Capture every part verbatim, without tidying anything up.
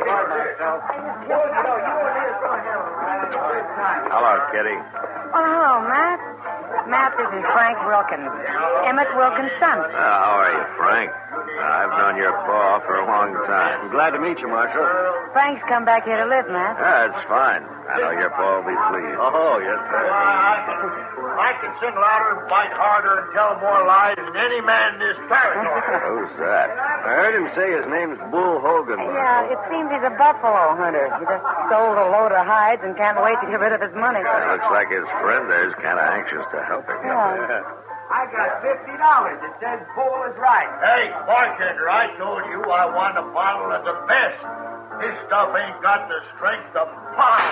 Hello, Kitty. Oh, hello, Matt. Matt, this is Frank Wilkins. Emmett Wilkins' son. Uh, how are you, Frank? Uh, I've known your pa for a long time. I'm glad to meet you, Marshal. Frank's come back here to live, Matt. Yeah, it's fine. I know your pa will be pleased. Oh, yes, sir. I can sing louder and fight harder and tell more lies than any man in this territory. Who's that? I heard him say his name's Bull Hogan. Yeah, it seems he's a buffalo hunter. He just sold a load of hides and can't wait to get rid of his money. Uh, looks like his friend there's kind of anxious to help him. Yeah. I got fifty dollars. It says Bull is right. Hey, bartender, I told you I want a bottle of the best. This stuff ain't got the strength of pop.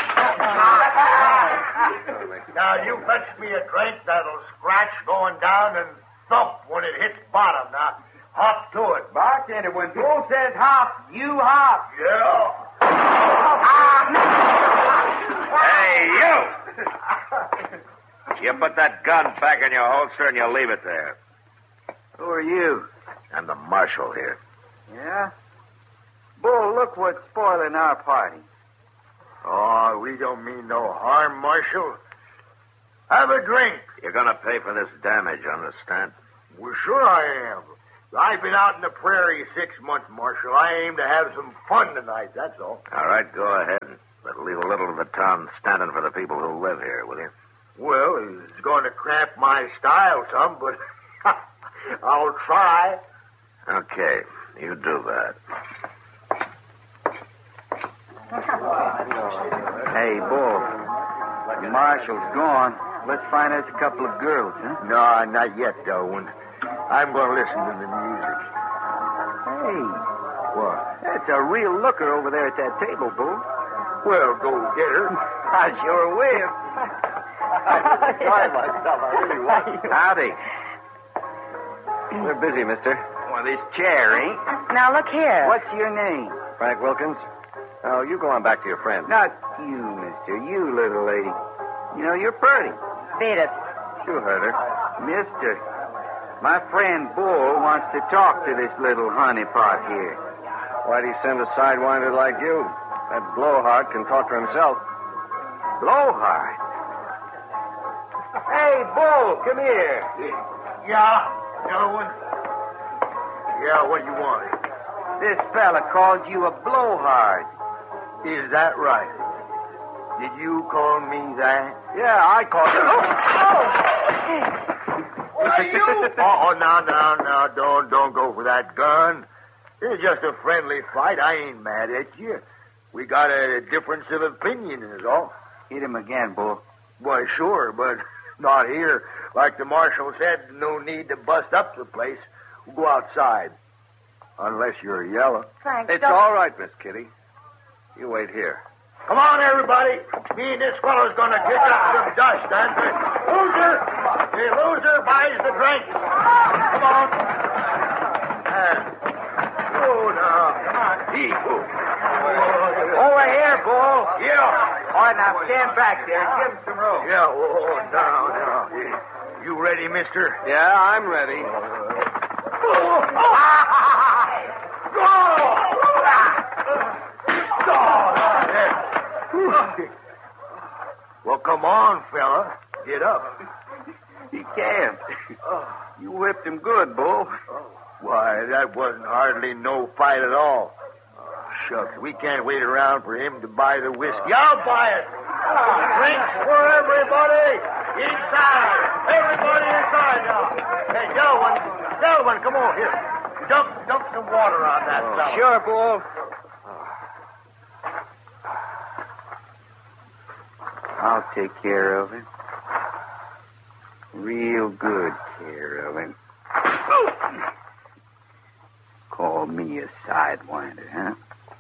Now, you fetch me a drink that'll scratch going down and thump when it hits bottom. Now, hop to it. Bartender, when Bull says hop, you hop. Yeah. Hey, you! You put that gun back in your holster and you leave it there. Who are you? I'm the marshal here. Yeah? Bull, look what's spoiling our party. Oh, we don't mean no harm, Marshal. Have a drink. You're going to pay for this damage, understand? Well, sure I am. I've been out in the prairie six months, Marshal. I aim to have some fun tonight, that's all. All right, go ahead. But leave a little of the town standing for the people who live here, will you? Well, it's going to cramp my style some, but I'll try. Okay, you do that. Hey, Bull. The marshal's gone. Let's find us a couple of girls, huh? No, not yet, Darwin. I'm going to listen to the music. Hey, What? that's a real looker over there at that table, Bull. Well, go get her. I sure will. Enjoy myself. I really was. Howdy. We're busy, mister. Well, this chair ain't. Now, look here. What's your name? Frank Wilkins. Oh, you go on back to your friend. Not you, mister. You, little lady. You know, you're pretty. Beat it. You heard her. Mister, my friend Bull wants to talk to this little honeypot here. Why'd he send a sidewinder like you? That blowhard can talk for himself. Blowhard. Hey, Bull, come here. Yeah, Darwin. Yeah, what do you want? This fella called you a blowhard. Is that right? Did you call me that? Yeah, I called him. What are you? oh, oh, now, now, now, don't, don't go for that gun. It's just a friendly fight. I ain't mad at you. We got a difference of opinion, is all. Hit him again, Bull. Why, sure, but not here. Like the marshal said, no need to bust up the place. We'll go outside. Unless you're yellow. Frank, It's don't... all right, Miss Kitty. You wait here. Come on, everybody. Me and this fellow's going to kick up some dust, and the loser, the loser buys the drink. Come on. Uh, oh, now. Come on. He, oh. Over here, Bull. Yeah. All right, now stand back there. Give him some room. Yeah, oh, now, now. You ready, mister? Yeah, I'm ready. Well, come on, fella. Get up. He can't. You whipped him good, Bull. Why, that wasn't hardly no fight at all. Oh, shucks, we can't wait around for him to buy the whiskey. I'll buy it. Drinks for everybody. Inside. Everybody inside now. Hey, Delwyn, Delwyn, come on here. Dump, dump some water on that fella. Sure, Bull. I'll take care of him. Real good care of him. Call me a sidewinder, huh?